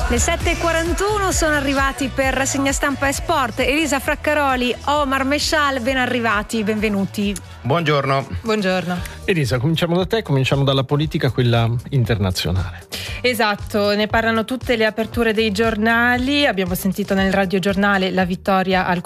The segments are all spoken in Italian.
Le 7.41 sono arrivati per Rassegna Stampa e Sport. Elisa Fraccaroli, Omar Mescial, ben arrivati, benvenuti. Buongiorno. Buongiorno. Elisa, cominciamo da te, cominciamo dalla politica, quella internazionale. Esatto, ne parlano tutte le aperture dei giornali. Abbiamo sentito nel radiogiornale la vittoria al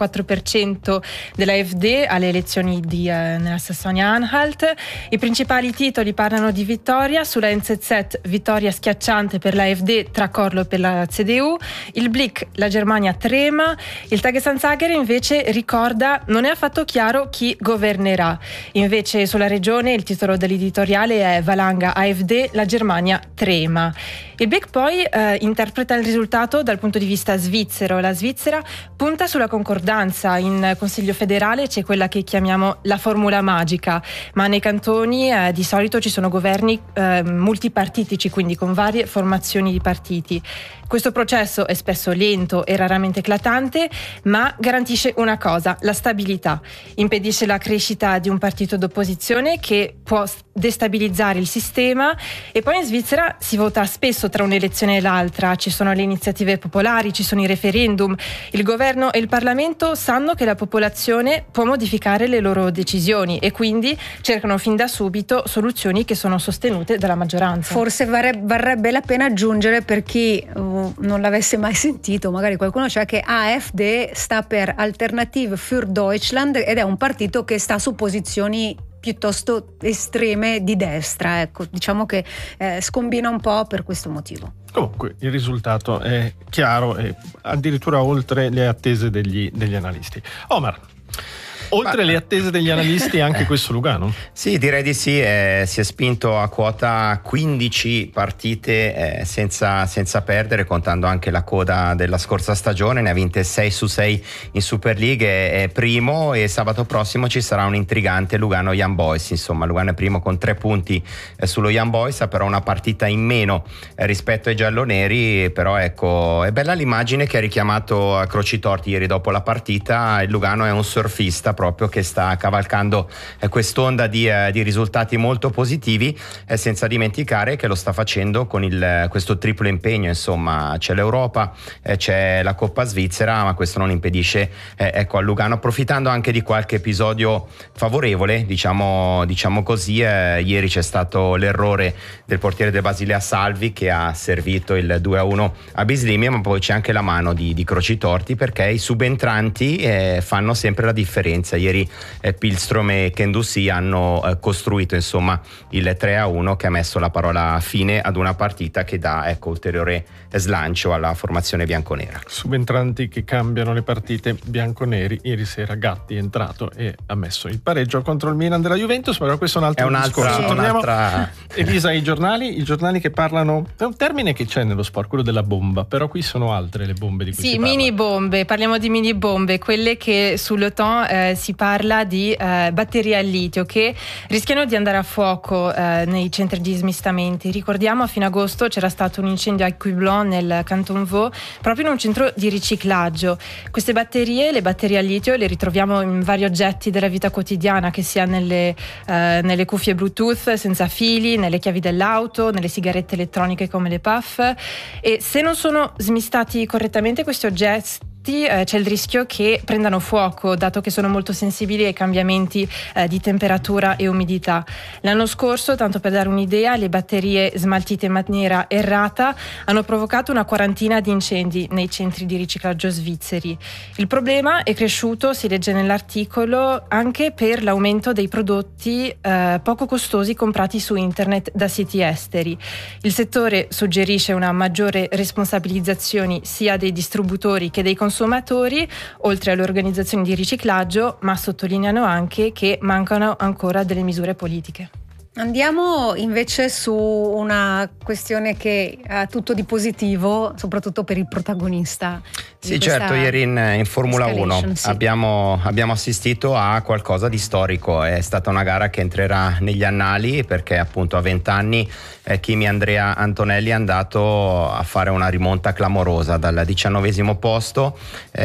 44% dell'AfD alle elezioni nella Sassonia-Anhalt. I principali titoli parlano di vittoria. Sulla NZZ, vittoria schiacciante per l'AfD, tracollo per la CDU. Il Blick, la Germania trema. Il Tagesanzeiger invece ricorda: non è affatto chiaro chi governerà. Invece sulla regione il titolo dell'editoriale è Valanga AfD, la Germania trema. Il Blick poi interpreta il risultato dal punto di vista svizzero. La Svizzera punta sulla concordanza. In Consiglio federale c'è quella che chiamiamo la formula magica, ma nei cantoni di solito ci sono governi multipartitici, quindi con varie formazioni di partiti. Questo processo è spesso lento e raramente eclatante, ma garantisce una cosa: la stabilità. Impedisce la crescita di un partito d'opposizione che può destabilizzare il sistema. E poi in Svizzera si vota spesso tra un'elezione e l'altra. Ci sono le iniziative popolari, ci sono i referendum. Il governo e il Parlamento sanno che la popolazione può modificare le loro decisioni e quindi cercano fin da subito soluzioni che sono sostenute dalla maggioranza. Forse varrebbe la pena aggiungere, per chi non l'avesse mai sentito, magari qualcuno, cioè che AfD sta per Alternative für Deutschland ed è un partito che sta su posizioni piuttosto estreme di destra. Ecco, diciamo che scombina un po' per questo motivo. Comunque il risultato è chiaro e addirittura oltre le attese degli analisti. Omar, oltre le attese degli analisti anche questo Lugano? Sì, direi di sì. Si è spinto a quota 15 partite senza perdere, contando anche la coda della scorsa stagione. Ne ha vinte 6 su 6 in Super League, è primo, e sabato prossimo ci sarà un intrigante Lugano Young Boys. Insomma, Lugano è primo con 3 punti sullo Young Boys, ha però una partita in meno rispetto ai gialloneri. Però ecco, è bella l'immagine che ha richiamato a Crocitorti ieri dopo la partita. Il Lugano è un surfista proprio che sta cavalcando quest'onda di risultati molto positivi, senza dimenticare che lo sta facendo con questo triplo impegno. Insomma, c'è l'Europa, c'è la Coppa Svizzera, ma questo non impedisce ecco, al Lugano, approfittando anche di qualche episodio favorevole, diciamo così. Ieri c'è stato l'errore del portiere del Basilea Salvi, che ha servito il 2-1 a Bislimia, ma poi c'è anche la mano di Crocitorti, perché i subentranti fanno sempre la differenza. Ieri Pilstrom e Kendouzi hanno costruito insomma il 3-1 che ha messo la parola fine ad una partita che dà ulteriore slancio alla formazione bianconera. Subentranti che cambiano le partite bianconeri. Ieri sera Gatti è entrato e ha messo il pareggio contro il Milan della Juventus, però questo è un altro discorso. Elisa, i giornali che parlano, è un termine che c'è nello sport, quello della bomba, però qui sono altre le bombe di cui si parla. Mini bombe, parliamo di mini bombe, quelle che sul ton si parla di batterie al litio che rischiano di andare a fuoco nei centri di smistamenti. Ricordiamo, a fine agosto c'era stato un incendio a Cublon nel Canton Vaud, proprio in un centro di riciclaggio. Queste batterie, le batterie al litio, le ritroviamo in vari oggetti della vita quotidiana, che sia nelle cuffie Bluetooth senza fili, nelle chiavi dell'auto, nelle sigarette elettroniche come le puff, e se non sono smistati correttamente questi oggetti c'è il rischio che prendano fuoco, dato che sono molto sensibili ai cambiamenti di temperatura e umidità. L'anno scorso, tanto per dare un'idea, le batterie smaltite in maniera errata hanno provocato una quarantina di incendi nei centri di riciclaggio svizzeri. Il problema è cresciuto, si legge nell'articolo, anche per l'aumento dei prodotti poco costosi comprati su internet da siti esteri. Il settore suggerisce una maggiore responsabilizzazione sia dei distributori che dei consumatori, oltre alle organizzazioni di riciclaggio, ma sottolineano anche che mancano ancora delle misure politiche. Andiamo invece su una questione che ha tutto di positivo, soprattutto per il protagonista. Sì, certo, ieri in Formula 1 sì. abbiamo assistito a qualcosa di storico. È stata una gara che entrerà negli annali perché appunto a 20 anni Kimi Andrea Antonelli è andato a fare una rimonta clamorosa dal 19° posto,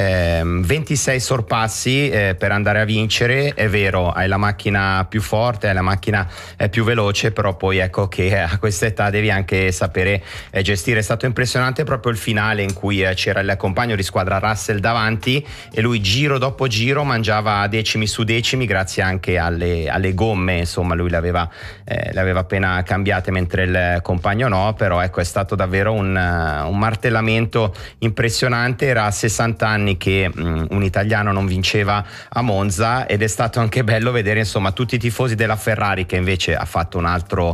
26 sorpassi per andare a vincere. È vero, hai la macchina più forte, hai la macchina più veloce, però poi ecco che a questa età devi anche sapere gestire. È stato impressionante proprio il finale in cui c'era il compagno di squadra Russell davanti e lui giro dopo giro mangiava decimi su decimi grazie anche alle gomme, insomma lui le aveva appena cambiate mentre il compagno no, però ecco è stato davvero un martellamento impressionante. Era a 60 anni che un italiano non vinceva a Monza ed è stato anche bello vedere insomma tutti i tifosi della Ferrari, che invece ha fatto un altro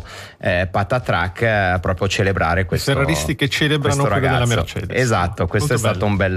patatrack, proprio celebrare questo. Ferraristi che celebrano quello della Mercedes. Esatto, questo è stato un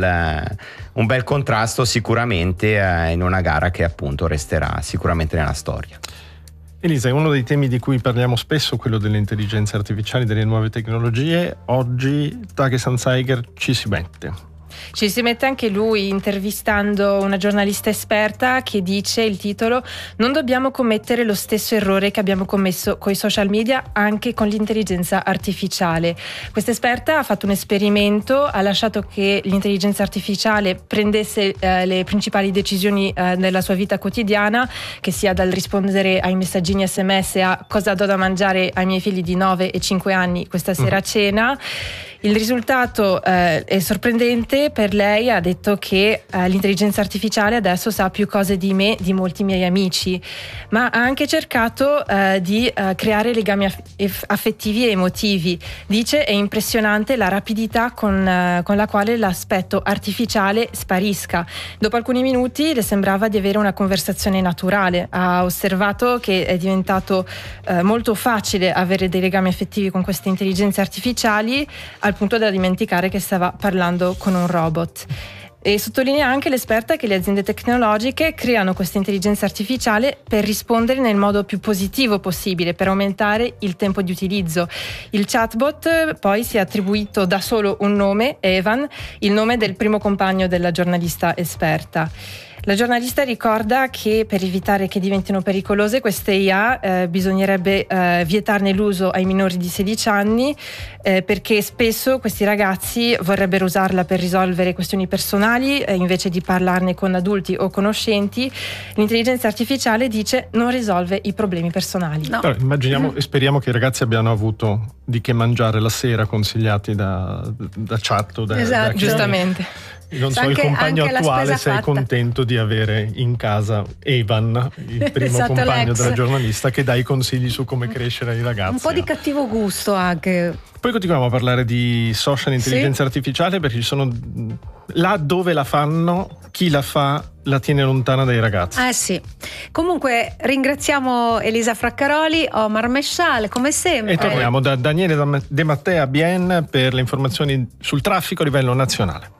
bel contrasto sicuramente in una gara che appunto resterà sicuramente nella storia. Elisa, è uno dei temi di cui parliamo spesso, quello delle intelligenze artificiali, delle nuove tecnologie. Oggi Tage Sanzeiger ci si mette. Ci si mette anche lui intervistando una giornalista esperta che dice, il titolo: non dobbiamo commettere lo stesso errore che abbiamo commesso con i social media anche con l'intelligenza artificiale. Questa esperta ha fatto un esperimento, ha lasciato che l'intelligenza artificiale prendesse le principali decisioni nella sua vita quotidiana, che sia dal rispondere ai messaggini SMS a cosa do da mangiare ai miei figli di 9 e 5 anni questa sera a cena. Il risultato è sorprendente per lei. Ha detto che l'intelligenza artificiale adesso sa più cose di me, di molti miei amici, ma ha anche cercato di creare legami affettivi e emotivi. Dice è impressionante la rapidità con la quale l'aspetto artificiale sparisca. Dopo alcuni minuti le sembrava di avere una conversazione naturale. Ha osservato che è diventato molto facile avere dei legami affettivi con queste intelligenze artificiali, al punto da dimenticare che stava parlando con un robot. E sottolinea anche l'esperta che le aziende tecnologiche creano questa intelligenza artificiale per rispondere nel modo più positivo possibile, per aumentare il tempo di utilizzo. Il chatbot poi si è attribuito da solo un nome, Evan, il nome del primo compagno della giornalista esperta. La giornalista ricorda che per evitare che diventino pericolose queste IA bisognerebbe vietarne l'uso ai minori di 16 anni perché spesso questi ragazzi vorrebbero usarla per risolvere questioni personali invece di parlarne con adulti o conoscenti. L'intelligenza artificiale, dice, non risolve i problemi personali. No. Però immaginiamo e speriamo che i ragazzi abbiano avuto di che mangiare la sera, consigliati da chat o esatto. Giustamente. Non so, il compagno attuale, sei fatta. Contento di avere in casa Evan, il primo esatto, compagno l'ex. della giornalista, che dà i consigli su come crescere i ragazzi. Un po' di cattivo gusto anche. Poi continuiamo a parlare di social intelligenza artificiale, perché ci sono là dove la fanno, chi la fa la tiene lontana dai ragazzi. Sì. Comunque ringraziamo Elisa Fraccaroli, Omar Mescial come sempre. E torniamo da Daniele De Mattea Bien per le informazioni sul traffico a livello nazionale.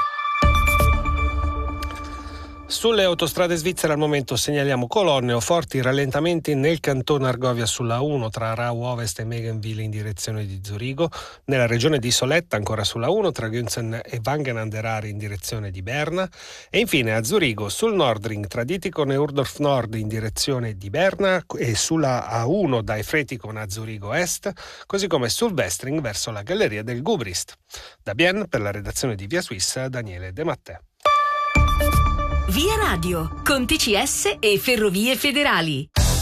Sulle autostrade svizzere al momento segnaliamo colonne o forti rallentamenti nel cantone Argovia sulla 1 tra Rau Ovest e Megenville in direzione di Zurigo, nella regione di Soletta ancora sulla 1 tra Günzen e Wangen an der Aar in direzione di Berna e infine a Zurigo sul Nordring tra Dietikon e Urdorf Nord in direzione di Berna e sulla A1 da Efretikon a Zurigo Est, così come sul Westring verso la galleria del Gubrist. Da Bien per la redazione di Via Suisse, Daniele De Mattea. Via Radio, con TCS e Ferrovie Federali.